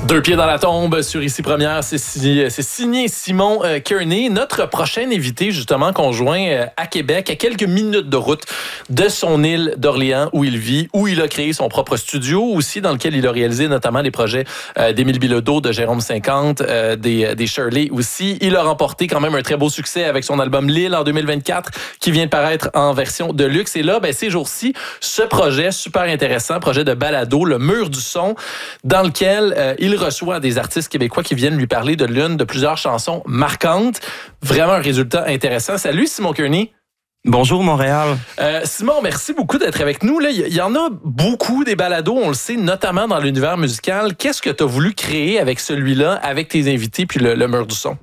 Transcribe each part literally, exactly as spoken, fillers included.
Deux pieds dans la tombe sur Ici Première, c'est signé, c'est signé Simon euh, Kearney, notre prochain invité justement conjoint euh, à Québec, à quelques minutes de route de son île d'Orléans où il vit, où il a créé son propre studio aussi, dans lequel il a réalisé notamment les projets euh, d'Émile Bilodeau, de Jérôme cinquante, euh, des, des Shirley aussi. Il a remporté quand même un très beau succès avec son album L'Île en deux mille vingt-quatre qui vient de paraître en version de luxe. Et là, ben, ces jours-ci, ce projet super intéressant, projet de balado, Le Mur du Son, dans lequel euh, il reçoit des artistes québécois qui viennent lui parler de l'une de plusieurs chansons marquantes. Vraiment un résultat intéressant. Salut Simon Kearney. Bonjour Montréal. Euh, Simon, merci beaucoup d'être avec nous. Là, il y en a beaucoup des balados, on le sait, notamment dans l'univers musical. Qu'est-ce que tu as voulu créer avec celui-là, avec tes invités, puis le, le Mur du Son?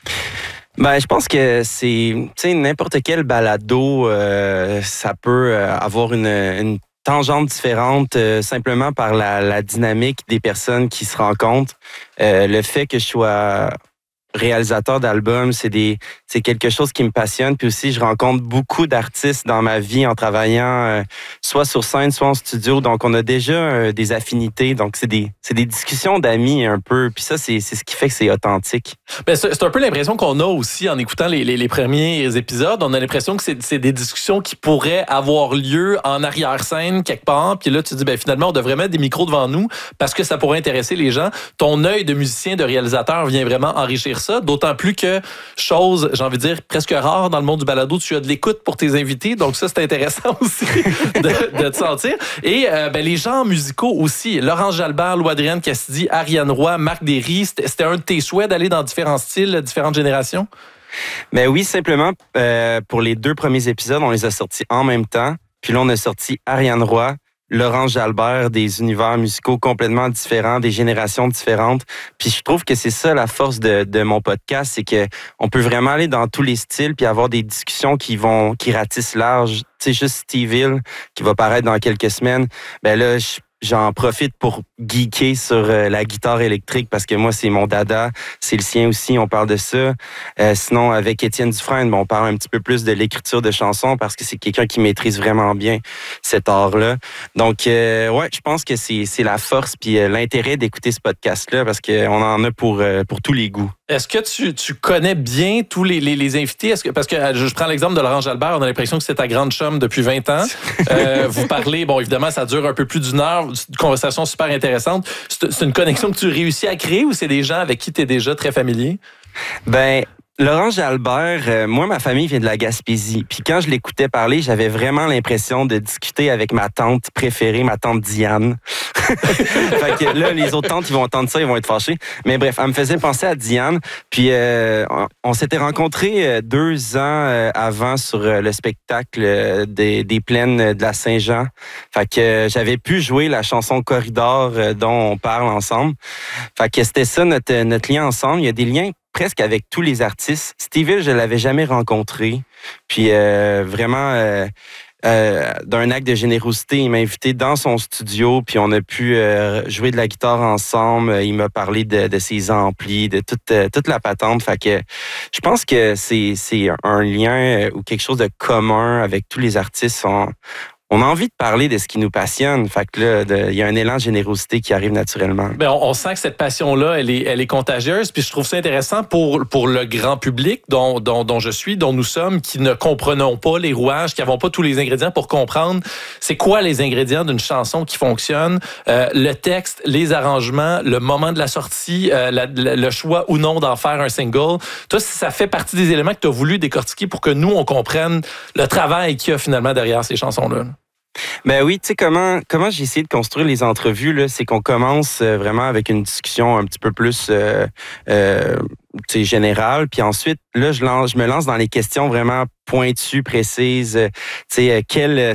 Ben, je pense que c'est, tu sais, n'importe quel balado, euh, ça peut avoir une, une tangente différente euh, simplement par la, la dynamique des personnes qui se rencontrent. Euh, le fait que je sois réalisateur d'albums, c'est des c'est quelque chose qui me passionne. Puis aussi, je rencontre beaucoup d'artistes dans ma vie en travaillant euh, soit sur scène, soit en studio. Donc, on a déjà euh, des affinités. Donc, c'est des c'est des discussions d'amis un peu. Puis ça, c'est c'est ce qui fait que c'est authentique. Ben, c'est, c'est un peu l'impression qu'on a aussi en écoutant les, les, les premiers épisodes. On a l'impression que c'est, c'est des discussions qui pourraient avoir lieu en arrière-scène quelque part. Puis là, tu te dis, ben finalement, on devrait mettre des micros devant nous parce que ça pourrait intéresser les gens. Ton œil de musicien, de réalisateur vient vraiment enrichir ça. D'autant plus que, chose, j'ai envie de dire, presque rare dans le monde du balado, tu as de l'écoute pour tes invités. Donc ça, c'est intéressant aussi de, de te sentir. Et euh, ben, les genres musicaux aussi. Laurence Jalbert, Lou-Adrienne Cassidy, Ariane Roy, Marc Derry. C'était, c'était un de tes souhaits d'aller dans différents styles, différentes générations? Ben oui, simplement, euh, pour les deux premiers épisodes, on les a sortis en même temps. Puis là, on a sorti Ariane Roy, Laurence Jalbert, des univers musicaux complètement différents, des générations différentes. Puis je trouve que c'est ça la force de, de mon podcast, c'est que on peut vraiment aller dans tous les styles puis avoir des discussions qui vont qui ratissent large. Tu sais, juste Steve Hill qui va paraître dans quelques semaines. Ben là, je J'en profite pour geeker sur euh, la guitare électrique parce que moi, c'est mon dada. C'est le sien aussi, on parle de ça. Euh, sinon, avec Étienne Dufresne, bon, on parle un petit peu plus de l'écriture de chansons parce que c'est quelqu'un qui maîtrise vraiment bien cet art-là. Donc, euh, ouais, je pense que c'est, c'est la force puis euh, l'intérêt d'écouter ce podcast-là parce qu'on en a pour, euh, pour tous les goûts. Est-ce que tu, tu connais bien tous les, les, les invités? Est-ce que, parce que je, je prends l'exemple de Laurence Jalbert, on a l'impression que c'est ta grande chum depuis vingt ans. Euh, vous parlez, bon, évidemment, ça dure un peu plus d'une heure, une conversation super intéressante. C'est, c'est une connexion que tu réussis à créer ou c'est des gens avec qui tu es déjà très familier? Ben, Laurence Jalbert, euh, moi, ma famille vient de la Gaspésie. Puis quand je l'écoutais parler, j'avais vraiment l'impression de discuter avec ma tante préférée, ma tante Diane. Fait que là, les autres tantes, ils vont entendre ça, ils vont être fâchés. Mais bref, elle me faisait penser à Diane. Puis euh, on, on s'était rencontrés deux ans euh, avant sur euh, le spectacle euh, des, des plaines de la Saint-Jean. Fait que euh, j'avais pu jouer la chanson Corridor euh, dont on parle ensemble. Fait que c'était ça notre, notre lien ensemble. Il y a des liens presque avec tous les artistes. Steve Hill, je l'avais jamais rencontré. Puis euh, vraiment, euh, euh, d'un acte de générosité, il m'a invité dans son studio, puis on a pu euh, jouer de la guitare ensemble. Il m'a parlé de, de ses amplis, de toute, euh, toute la patente. Fait que je pense que c'est, c'est un lien ou quelque chose de commun avec tous les artistes. On, On a envie de parler de ce qui nous passionne. Fait que là, il y a un élan de générosité qui arrive naturellement. Bien, on, on sent que cette passion-là, elle est, elle est contagieuse. Puis je trouve ça intéressant pour, pour le grand public dont, dont, dont je suis, dont nous sommes, qui ne comprenons pas les rouages, qui n'avons pas tous les ingrédients pour comprendre c'est quoi les ingrédients d'une chanson qui fonctionne, euh, le texte, les arrangements, le moment de la sortie, euh, la, la, le choix ou non d'en faire un single. Toi, ça fait partie des éléments que tu as voulu décortiquer pour que nous, on comprenne le travail qu'il y a finalement derrière ces chansons-là. Ben oui, tu sais, comment comment j'ai essayé de construire les entrevues, là, c'est qu'on commence vraiment avec une discussion un petit peu plus euh, euh, tu sais, générale, puis ensuite, là, je, lance, je me lance dans les questions vraiment pointues, précises, tu sais, quelle